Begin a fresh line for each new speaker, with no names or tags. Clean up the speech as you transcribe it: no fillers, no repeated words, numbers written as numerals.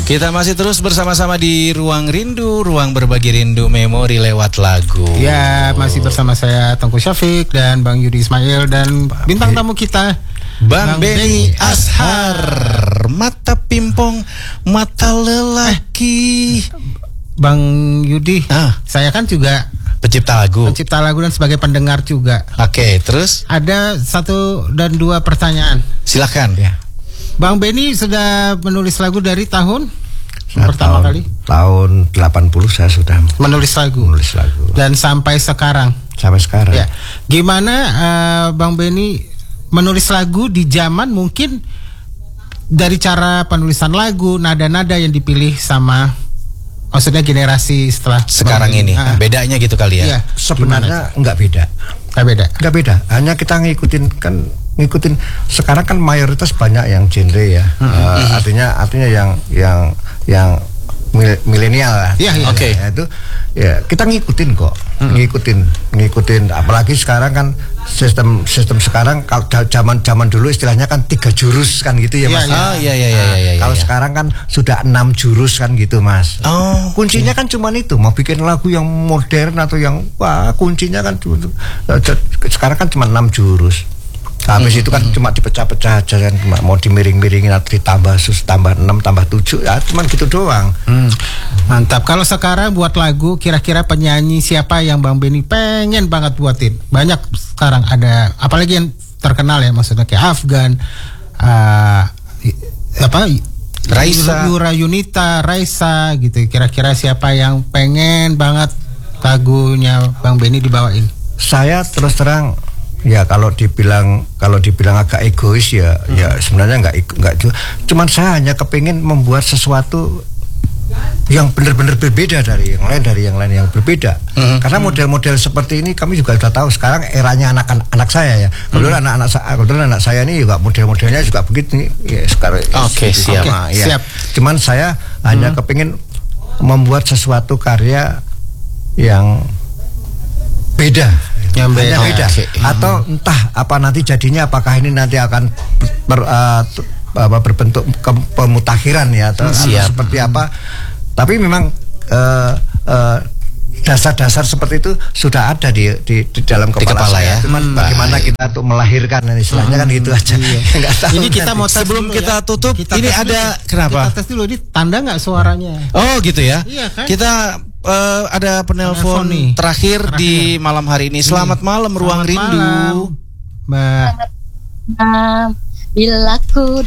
Kita masih terus bersama-sama di Ruang Rindu, ruang berbagi rindu memori lewat lagu.
Ya, masih bersama saya Tengku Syafiq dan Bang Yudi Ismail dan bintang tamu kita
Bang Benny Ashar. Mata pimpong, mata lelaki.
Bang Yudi, saya kan juga
pencipta lagu
dan sebagai pendengar juga.
Oke, terus
ada 1 dan 2 pertanyaan.
Silakan.
Ya. Bang Benny sudah menulis lagu dari tahun pertama kali?
Tahun 80 saya sudah
menulis lagu. Dan sampai sekarang. Ya. Gimana Bang Benny menulis lagu di zaman mungkin dari cara penulisan lagu, nada-nada yang dipilih sama maksudnya generasi setelah
sekarang ini. Bedanya gitu kali ya?
Iya.
Sebenarnya nggak beda. Hanya kita ngikutin sekarang kan mayoritas banyak yang genre ya. Artinya yang milenial lah.
Oke.
Itu ya kita ngikutin kok. Ngikutin apalagi sekarang kan sistem sekarang kalau zaman dulu istilahnya kan 3 jurus kan gitu ya Mas. Kalau sekarang kan sudah 6 jurus kan gitu Mas. Kuncinya kan cuma itu, mau bikin lagu yang modern atau yang kuncinya kan sekarang kan cuma 6 jurus. Habis itu kan cuma dipecah-pecah aja kan, mau dimiring-miringin atau ditambah 6 tambah 7 ya cuman gitu doang.
Mantap. Kalau sekarang buat lagu, kira-kira penyanyi siapa yang Bang Benny pengen banget buatin? Banyak sekarang ada, apalagi yang terkenal ya, maksudnya kayak Afgan,
Raisa,
Yura Yunita, Raisa gitu. Kira-kira siapa yang pengen banget lagunya Bang Benny dibawain?
Saya terus terang ya kalau dibilang agak egois ya sebenarnya enggak cuman saya hanya kepingin membuat sesuatu yang benar-benar berbeda dari yang lain yang berbeda. Karena model-model seperti ini kami juga sudah tahu sekarang eranya anak saya ya. Kebetulan anak saya ini juga model-modelnya juga begitu ya sekarang.
Siap.
Cuman saya hanya kepingin membuat sesuatu karya yang beda. Atau entah apa nanti jadinya, apakah ini nanti akan berbentuk pemutakhiran ya atau seperti apa. Tapi memang dasar-dasar seperti itu sudah ada di dalam kepala saya. Cuman bagaimana kita untuk melahirkan istilahnya kan gitu aja.
Ini kita mau
sebelum kita tutup, ini ada kenapa?
Kita tes dulu, ini tanda nggak suaranya?
Oh gitu ya.
Iya kan?
Kita ada penelpon terakhir di malam hari ini. Selamat malam Ruang Rindu.
Mbak.
Bila ku